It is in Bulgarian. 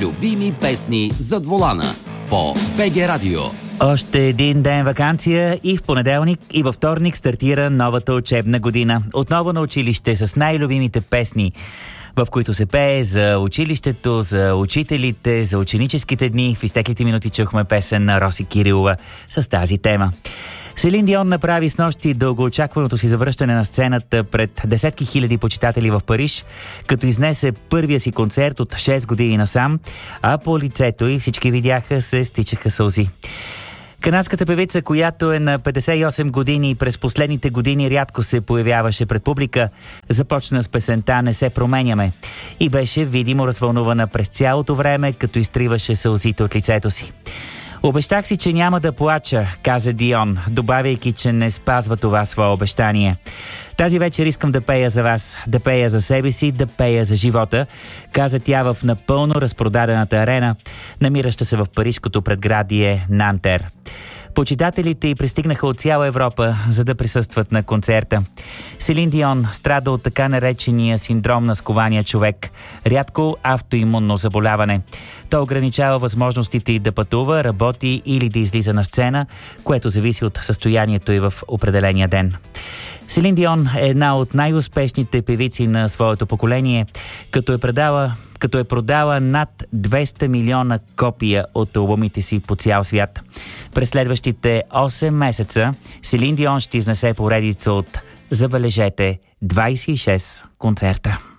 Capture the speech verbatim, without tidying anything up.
Любими песни зад волана по БГ Радио. Още един ден ваканция и в понеделник и във вторник стартира новата учебна година. Отново на училище с най-любимите песни, в които се пее за училището, за учителите, за ученическите дни. В изтеклите минути чухме песен на Роси Кирилова с тази тема. Селин Дион направи снощи дългоочакваното си завръщане на сцената пред десетки хиляди почитатели в Париж, като изнесе първия си концерт от шест години насам, а по лицето й всички видяха се стичаха сълзи. Канадската певица, която е на петдесет и осем години и през последните години рядко се появяваше пред публика, започна с песента "Не се променяме" и беше видимо развълнувана през цялото време, като изтриваше сълзите от лицето си. "Обещах си, че няма да плача", каза Дион, добавяйки, че не спазва това свое обещание. "Тази вечер искам да пея за вас, да пея за себе си, да пея за живота", каза тя в напълно разпродадената арена, намираща се в парижкото предградие Нантер. Почитателите й пристигнаха от цяла Европа, за да присъстват на концерта. Селин Дион страда от така наречения синдром на скования човек, рядко автоимунно заболяване. То ограничава възможностите й да пътува, работи или да излиза на сцена, което зависи от състоянието й в определения ден. Селин Дион е една от най-успешните певици на своето поколение, като е предала като е продала над двеста милиона копия от албумите си по цял свят. През следващите осем месеца Селин Дион ще изнесе поредица от, забележете, двайсет и шест концерта.